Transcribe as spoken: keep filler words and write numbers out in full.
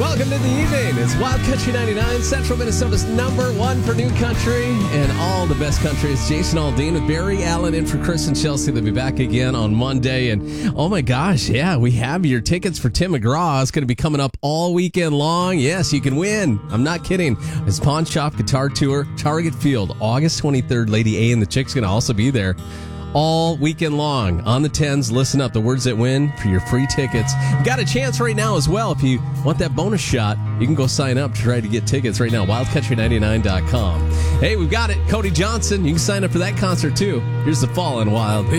Welcome to the evening. It's Wild Country ninety-nine, Central Minnesota's number one for new country and all the best country. It's Jason Aldean with Barry Allen in for Chris and Chelsea. They'll be back again on Monday. And oh my gosh, yeah, we have your tickets for Tim McGraw. It's going to be coming up all weekend long. Yes, you can win. I'm not kidding. His Pawn Shop Guitar Tour, Target Field, August twenty-third. Lady A and the Chick's going to also be there. All weekend long on the tens. Listen up, the words that win for your free tickets. You've got a chance right now as well. If you want that bonus shot, you can go sign up to try to get tickets right now. wild country ninety-nine dot com. Hey, we've got it. Cody Johnson. You can sign up for that concert too. Here's The Fall in Wild.